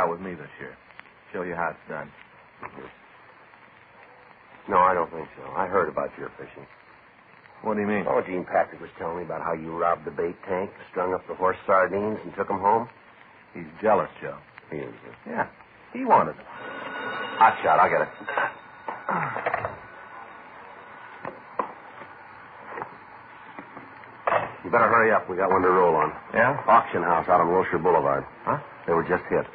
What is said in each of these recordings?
out with me this year. Show you how it's done. No, I don't think so. I heard about your fishing. What do you mean? Oh, Gene Patrick was telling me about how you robbed the bait tank, strung up the horse sardines, and took them home. He's jealous, Joe. He is. Yeah, he wanted them. Hot shot, I'll get it. You better hurry up. We got one to roll on. Yeah? Auction house out on Wilshire Boulevard. Huh? They were just hit.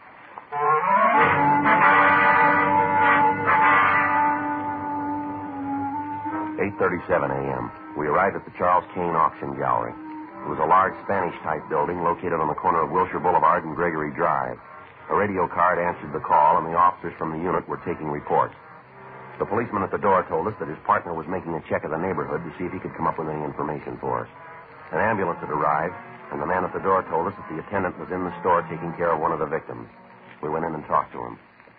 "8:37 a.m. We arrived at the Charles Kane Auction Gallery. It was a large Spanish-type building located on the corner of Wilshire Boulevard and Gregory Drive. A radio card answered the call, and the officers from the unit were taking reports. The policeman at the door told us that his partner was making a check of the neighborhood to see if he could come up with any information for us. An ambulance had arrived, and the man at the door told us that the attendant was in the store taking care of one of the victims. We went in and talked to him.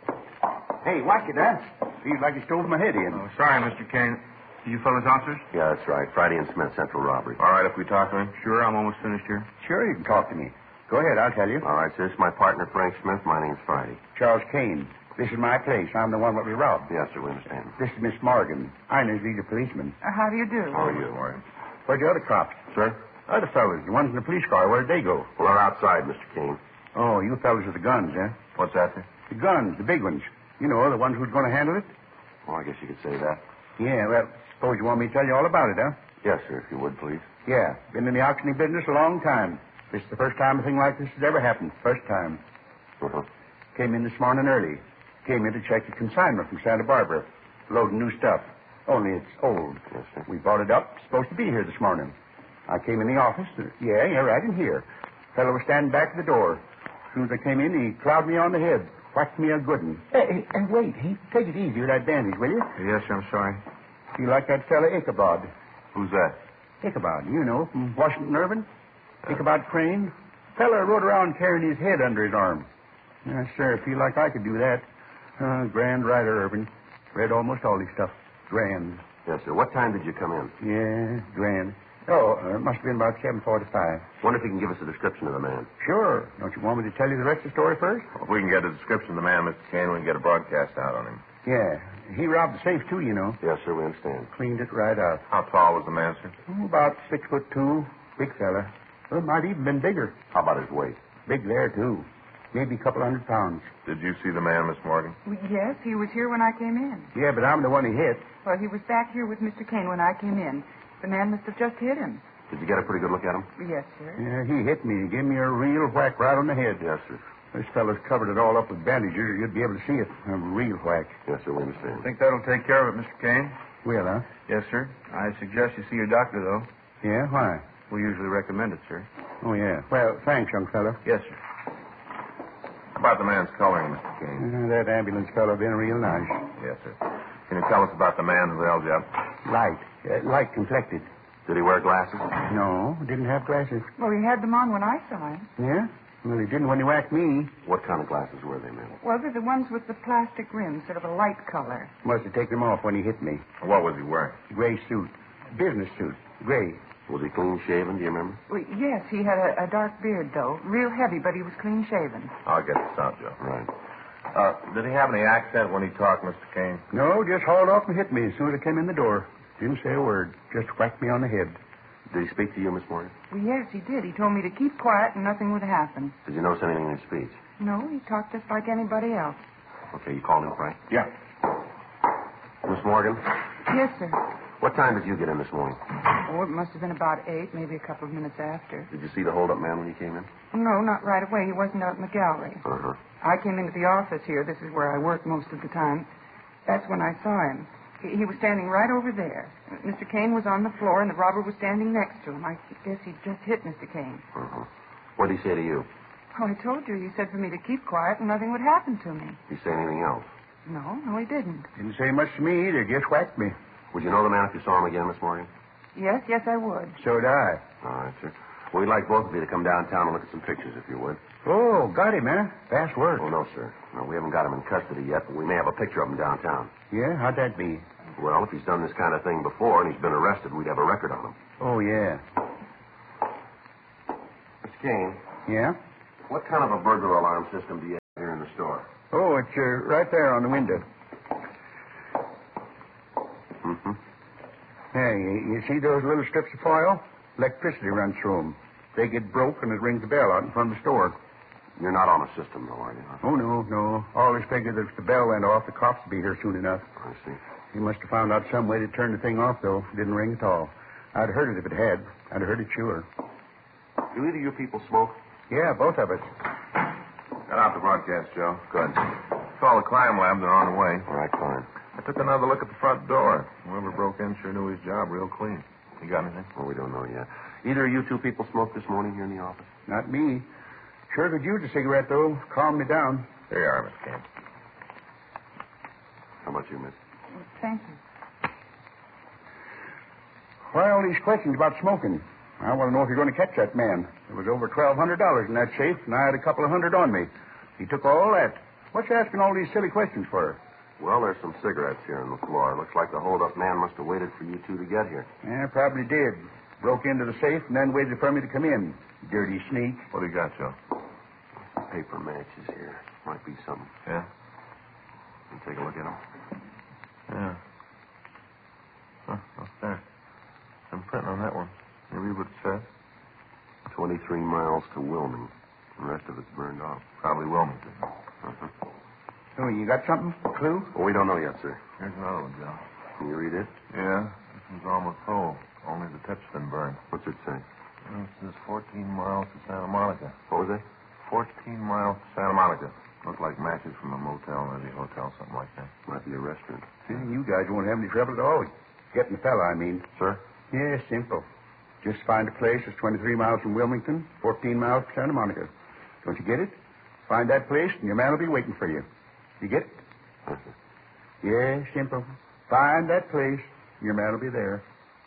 Hey, watch it, huh? Feels like you stole my head in. Oh, sorry, Mr. Kane. You fellas officers? Yeah, that's right. Friday and Smith, Central Robbery. All right, if we talk to him? Sure, I'm almost finished here. Sure, you can talk to me. Go ahead, I'll tell you. All right, sir. This is my partner, Frank Smith. My name's Friday. Charles Kane. This is my place. I'm the one that we robbed. Yes, sir, we understand. This is Miss Morgan. Ina's the policeman. How do you do? How are you? Where's the other cops? Sir? Other fellas, the ones in the police car. Where'd they go? Well, they're outside, Mr. Kane. Oh, you fellas with the guns, huh? What's that, sir? The guns, the big ones. You know, the ones who's going to handle it? Well, I guess you could say that. Yeah, well, suppose you want me to tell you all about it, huh? Yes, sir, if you would, please. Yeah, been in the auctioning business a long time. This is the first time a thing like this has ever happened. First time. Uh-huh. Came in this morning early. Came in to check the consignment from Santa Barbara. Loading new stuff. Only it's old. Yes, sir. We brought it up. Supposed to be here this morning. I came in the office. Yeah, right in here. Fellow was standing back at the door. As soon as I came in, he clouded me on the head. Whacked me a good one. Hey, wait. Take it easy with that bandage, will you? Yes, sir, I'm sorry. You like that fella Ichabod? Who's that? Ichabod, you know, from Washington Irving. Ichabod Crane. Fella rode around carrying his head under his arm. Yes, sir, feel like I could do that. Grand writer, Irving. Read almost all his stuff. Grand. Yes, sir. What time did you come in? Yeah, grand. Oh, it must have been about 7:45. Wonder if you can give us a description of the man. Sure. Don't you want me to tell you the rest of the story first? Well, if we can get a description of the man, Mr. Kane, we can get a broadcast out on him. Yeah. He robbed the safe, too, you know. Yes, sir, we understand. Cleaned it right out. How tall was the man, sir? Oh, about 6'2". Big fella. Well, might even been bigger. How about his weight? Big there, too. Maybe a couple 100 pounds. Did you see the man, Miss Morgan? Yes, he was here when I came in. Yeah, but I'm the one he hit. Well, he was back here with Mr. Kane when I came in. The man must have just hit him. Did you get a pretty good look at him? Yes, sir. Yeah, he hit me. He gave me a real whack right on the head. Yes, sir. This fellow's covered it all up with bandages. You'd be able to see it. A real whack. Yes, sir, we understand. Think that'll take care of it, Mr. Kane? Well, huh? Yes, sir. I suggest you see your doctor, though. Yeah, why? We usually recommend it, sir. Oh, yeah. Well, thanks, young fellow. Yes, sir. How about the man's coloring, Mr. Kane? That ambulance fellow been real nice. Yes, sir. Can you tell us about the man who held you up? Light complected. Did he wear glasses? No, didn't have glasses. Well, he had them on when I saw him. Yeah? Well, he didn't when he whacked me. What kind of glasses were they, ma'am? Well, they're the ones with the plastic rims, sort of a light color. Must have taken them off when he hit me. What was he wearing? Gray suit. Business suit. Gray. Was he clean shaven, do you remember? Well, yes, he had a dark beard, though. Real heavy, but he was clean shaven. I'll get this out, Joe. Right. Did he have any accent when he talked, Mr. Kane? No, just hauled off and hit me as soon as I came in the door. Didn't say a word. Just whacked me on the head. Did he speak to you, Miss Morgan? Well, yes, he did. He told me to keep quiet and nothing would happen. Did you notice anything in his speech? No, he talked just like anybody else. Okay, you called him, Frank? Yeah. Miss Morgan, Yes, sir. what time did you get in this morning? Oh, it must have been about 8, maybe a couple of minutes after. Did you see the hold-up man when you came in? No, not right away. He wasn't out in the gallery. Uh-huh. I came into the office here. This is where I work most of the time. That's when I saw him. He was standing right over there. Mr. Kane was on the floor, and the robber was standing next to him. I guess he'd just hit Mr. Kane. Uh-huh. What did he say to you? Oh, I told you. He said for me to keep quiet and nothing would happen to me. Did he say anything else? No, he didn't. Didn't say much to me either. Just whacked me. Would you know the man if you saw him again, Miss Morgan? Yes, I would. So'd I. All right, sir. Well, we'd like both of you to come downtown and look at some pictures, if you would. Oh, got him, huh? Fast work. Oh, no, sir. No, we haven't got him in custody yet, but we may have a picture of him downtown. Yeah? How'd that be? Well, if he's done this kind of thing before and he's been arrested, we'd have a record on him. Oh, yeah. Mr. Kane, Yeah? what kind of a burglar alarm system do you the store? Oh, it's right there on the window. Mm-hmm. Hey, you see those little strips of foil? Electricity runs through them. They get broke and it rings the bell out in front of the store. You're not on a system, though, are you? Huh? Oh, no. Always figured that if the bell went off, the cops would be here soon enough. I see. He must have found out some way to turn the thing off, though. Didn't ring at all. I'd heard it if it had. I'd heard it sure. Do either of you people smoke? Yeah, both of us. Got out the broadcast, Joe. Good. Call the crime lab. They're on the way. All right, fine. I took another look at the front door. Whoever broke in sure knew his job real clean. You got anything? Well, we don't know yet. Either of you two people smoked this morning here in the office? Not me. Sure could use a cigarette, though. Calm me down. Here you are, Miss Kane. How about you, miss? Thank you. Why all these questions about smoking? I want to know if you're going to catch that man. There was over $1,200 in that safe, and I had a couple of hundred on me. He took all that. What's you asking all these silly questions for? Well, there's some cigarettes here on the floor. Looks like the hold-up man must have waited for you two to get here. Yeah, probably did. Broke into the safe and then waited for me to come in. Dirty sneak. What do you got, Joe? Paper matches here. Might be something. Yeah? You take a look at them. Yeah. Huh, what's that? Some print on that one. You read what it says? 23 miles to Wilming. The rest of it's burned off. Probably Wilmington. Uh-huh. Oh, you got something? A clue? Well, we don't know yet, sir. Here's another one, Joe. Can you read it? Yeah, this one's almost whole. Only the tip's been burned. What's it say? It says 14 miles to Santa Monica. What was it? 14 miles to Santa Monica. Look like matches from a motel or the hotel, something like that. Might be a restaurant. See, you guys won't have any trouble at all. Getting the fella, I mean. Sir? Yeah, simple. Just find a place that's 23 miles from Wilmington, 14 miles to Santa Monica. Don't you get it? Find that place, and your man will be waiting for you. You get it? Uh-huh. Yeah, simple. Find that place, and your man will be there.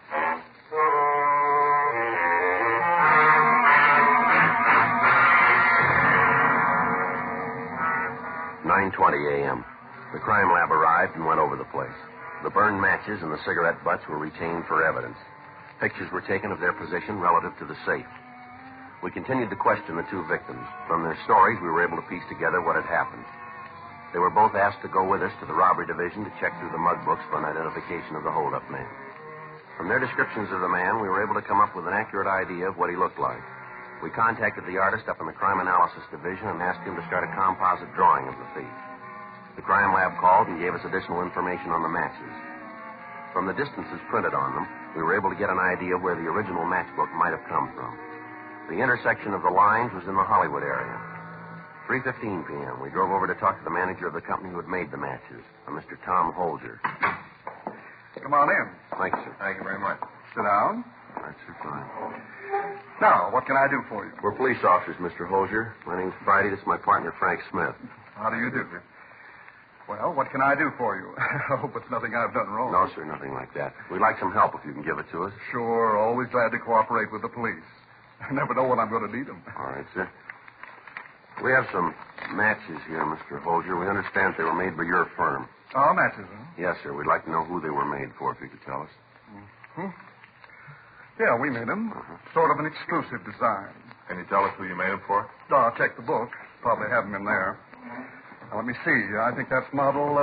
9:20 a.m. The crime lab arrived and went over the place. The burned matches and the cigarette butts were retained for evidence. Pictures were taken of their position relative to the safe. We continued to question the two victims. From their stories, we were able to piece together what had happened. They were both asked to go with us to the robbery division to check through the mug books for an identification of the holdup man. From their descriptions of the man, we were able to come up with an accurate idea of what he looked like. We contacted the artist up in the crime analysis division and asked him to start a composite drawing of the thief. The crime lab called and gave us additional information on the matches. From the distances printed on them, we were able to get an idea of where the original matchbook might have come from. The intersection of the lines was in the Hollywood area. 3:15 p.m., we drove over to talk to the manager of the company who had made the matches, a Mr. Tom Holger. Come on in. Thank you, sir. Thank you very much. Sit down. That's sir, fine. Now, what can I do for you? We're police officers, Mr. Holger. My name's Friday. This is my partner, Frank Smith. How do you do? Well, what can I do for you? I hope it's nothing I've done wrong. No, sir, nothing like that. We'd like some help if you can give it to us. Sure, always glad to cooperate with the police. I never know when I'm going to need them. All right, sir. We have some matches here, Mr. Holger. We understand they were made by your firm. Oh, matches, huh? Yes, sir. We'd like to know who they were made for, if you could tell us. Hmm? Yeah, we made them. Sort of an exclusive design. Can you tell us who you made them for? I'll check the book. Probably have them in there. Now, let me see. I think that's model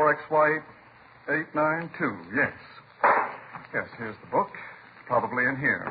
4XY892. Yes. Yes, here's the book. Probably in here.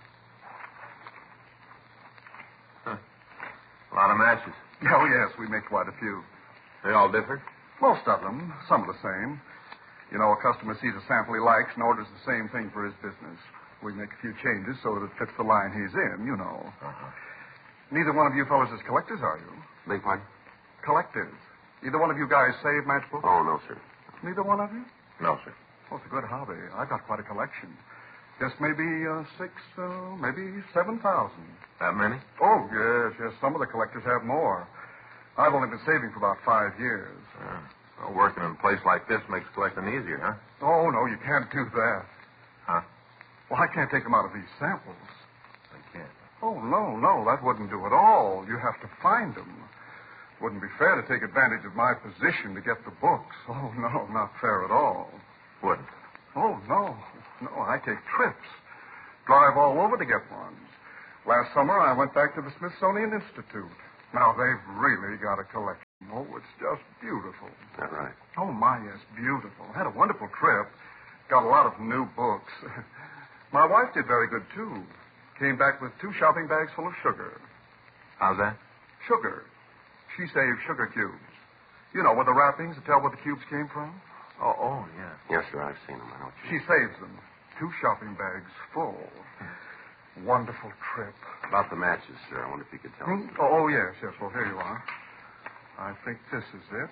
A lot of matches. Oh, yes, we make quite a few. They all different? Most of them. Some are the same. You know, a customer sees a sample he likes and orders the same thing for his business. We make a few changes so that it fits the line he's in, you know. Uh-huh. Neither one of you fellows is collectors, are you? Beg pardon? Collectors. Either one of you guys save matchbooks? Oh, no, sir. Neither one of you? No, sir. Well, it's a good hobby. I've got quite a collection. Guess maybe maybe 7,000. That many? Oh, yes. Some of the collectors have more. I've only been saving for about 5 years. Well, working in a place like this makes collecting easier, huh? Oh, no, you can't do that. Huh? Well, I can't take them out of these samples. I can't. Oh, no, that wouldn't do at all. You have to find them. Wouldn't be fair to take advantage of my position to get the books. Oh, no, not fair at all. Wouldn't. Oh, no, I take trips. Drive all over to get ones. Last summer, I went back to the Smithsonian Institute. Now, they've really got a collection. Oh, it's just beautiful. Is that right? Oh, my, yes, beautiful. Had a wonderful trip. Got a lot of new books. My wife did very good, too. Came back with 2 shopping bags full of sugar. How's that? Sugar. She saved sugar cubes. You know, with the wrappings that tell where the cubes came from? Oh, yeah. Yes, sir. I've seen them. I know what you She saves them. 2 shopping bags full. Wonderful trip. About the matches, sir. I wonder if you could tell us. Oh, yes. Well, here you are. I think this is it.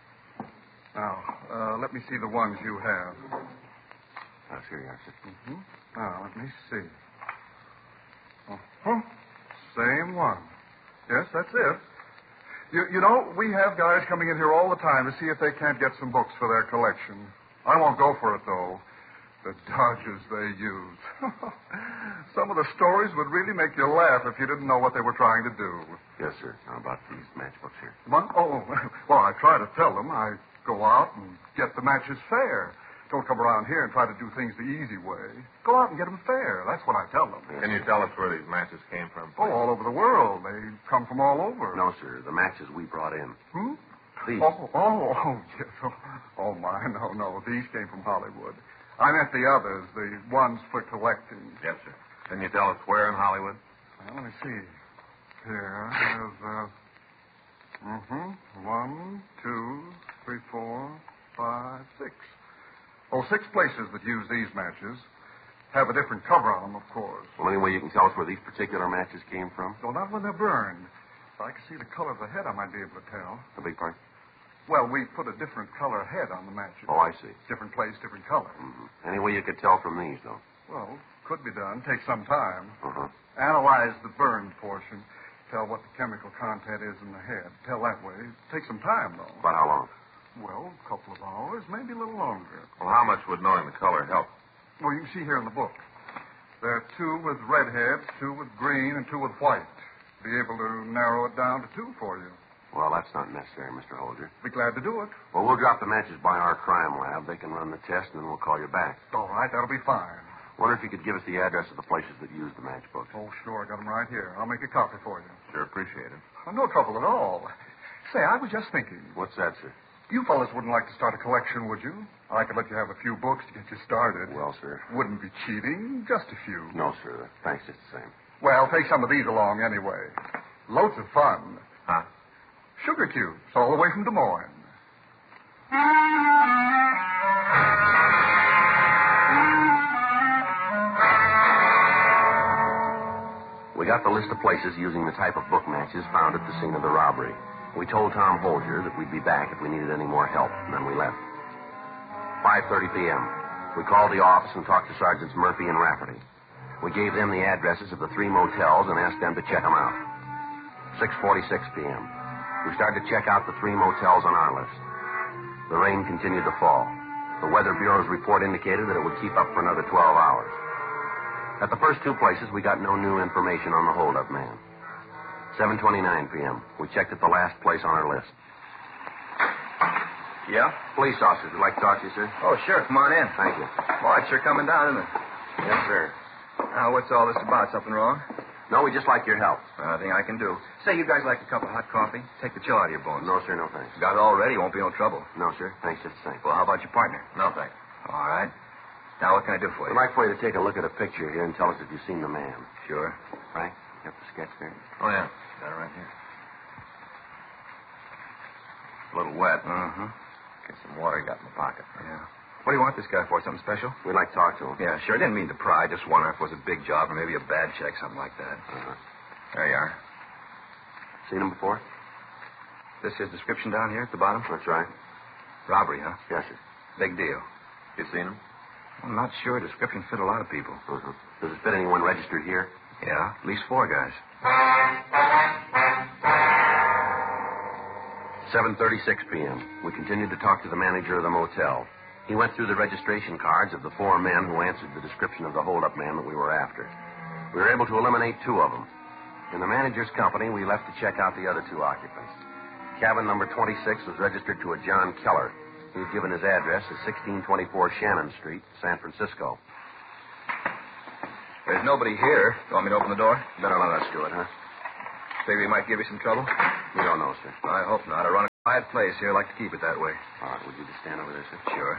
Now, let me see the ones you have. Here you are, sir. Mm-hmm. Now, let me see. Uh-huh. Same one. Yes, that's it. You know, we have guys coming in here all the time to see if they can't get some books for their collection. I won't go for it, though. The dodges they use. Some of the stories would really make you laugh if you didn't know what they were trying to do. Yes, sir. How about these matchbooks here? What? Oh, well, I try to tell them. I go out and get the matches fair. Don't come around here and try to do things the easy way. Go out and get them fair. That's what I tell them. Can you tell us where these matches came from? Oh, all over the world. They come from all over. No, sir. The matches we brought in. Hmm? These. Oh, yes. Oh, my, no. These came from Hollywood. I meant the others, the ones for collecting. Yes, sir. Can you tell us where in Hollywood? Well, let me see. Here, there's, 1, 2, 3, 4, 5, 6. Oh, 6 places that use these matches. Have a different cover on them, of course. Well, anyway, you can tell us where these particular matches came from? Well, not when they're burned. If I could see the color of the head, I might be able to tell. A big part? Well, we put a different color head on the matches. Oh, I see. Different place, different color. Mm-hmm. Any way you could tell from these, though? Well, could be done. Take some time. Uh-huh. Analyze the burned portion. Tell what the chemical content is in the head. Tell that way. Take some time, though. About how long? Well, a couple of hours, maybe a little longer. Well, how much would knowing the color help? Well, you can see here in the book. There are 2 with red heads, 2 with green, and 2 with white. Be able to narrow it down to 2 for you. Well, that's not necessary, Mr. Holger. Be glad to do it. Well, we'll drop the matches by our crime lab. They can run the test, and then we'll call you back. All right, that'll be fine. Wonder if you could give us the address of the places that use the matchbooks. Oh, sure, I got them right here. I'll make a copy for you. Sure, appreciate it. Oh, no trouble at all. Say, I was just thinking. What's that, sir? You fellas wouldn't like to start a collection, would you? I could let you have a few books to get you started. Well, sir. Wouldn't be cheating, just a few. No, sir. Thanks just the same. Well, take some of these along anyway. Loads of fun. Huh? Sugar cubes, all the way from Des Moines. We got the list of places using the type of book matches found at the scene of the robbery. We told Tom Holger that we'd be back if we needed any more help, and then we left. 5:30 p.m. We called the office and talked to Sergeants Murphy and Rafferty. We gave them the addresses of the 3 motels and asked them to check them out. 6:46 p.m. We started to check out the 3 motels on our list. The rain continued to fall. The Weather Bureau's report indicated that it would keep up for another 12 hours. At the first 2 places, we got no new information on the holdup man. 7:29 p.m. We checked at the last place on our list. Yeah? Police officers would like to talk to you, sir. Oh, sure. Come on in. Thank you. Boy, it's sure coming down, isn't it? Yes, sir. Now, what's all this about? Something wrong? No, we just like your help. Nothing I can do. Say, you guys like a cup of hot coffee? Take the chill out of your bones. No, sir, no thanks. Got it already. Won't be no trouble. No, sir. Thanks just the same. Well, how about your partner? No, thanks. All right. Now, what can I do for We'd you? like for you to take a look at a picture here and tell us if you've seen the man. Sure. Frank, you have the sketch there? Oh, yeah. Got it right here. A little wet. Uh-huh. Get some water you got in the pocket. Yeah. What do you want this guy for? Something special? We'd like to talk to him. Yeah, sure. Didn't mean to pry. Just wondering if it was a big job or maybe a bad check, something like that. Uh-huh. There you are. Seen him before? This his description down here at the bottom? That's right. Robbery, huh? Yes, sir. Big deal. You seen him? I'm not sure. Description fit a lot of people. Uh-huh. Does it fit anyone registered here? Yeah, at least 4 guys. 7:36 p.m. We continued to talk to the manager of the motel. He went through the registration cards of the 4 men who answered the description of the holdup man that we were after. We were able to eliminate 2 of them. In the manager's company, we left to check out the other 2 occupants. Cabin number 26 was registered to a John Keller. He had given his address as 1624 Shannon Street, San Francisco. There's nobody here. You want me to open the door? Better let us do it, huh? Figure he might give you some trouble? We don't know, sir. I hope not. I run Quiet place here. I like to keep it that way. All right, would you just stand over there, sir? Sure.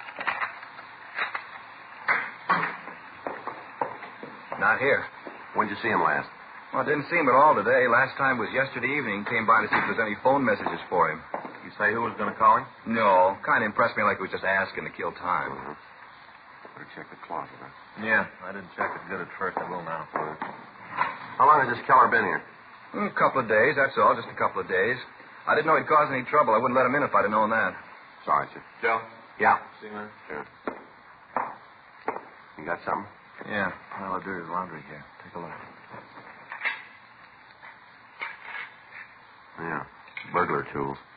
Not here. When'd you see him last? Well, I didn't see him at all today. Last time was yesterday evening. Came by to see if there's any phone messages for him. You say who was going to call him? No. Kind of impressed me like he was just asking to kill time. Better check the closet, huh? Yeah, I didn't check it good at first. I will now. How long has this Keller been here? A couple of days, that's all. Just a couple of days. I didn't know he'd cause any trouble. I wouldn't let him in if I'd have known that. Sorry, sir. Joe? Yeah. See you, man? Sure. You got something? Yeah. Pile of dirty laundry here. Take a look. Yeah. Burglar tools.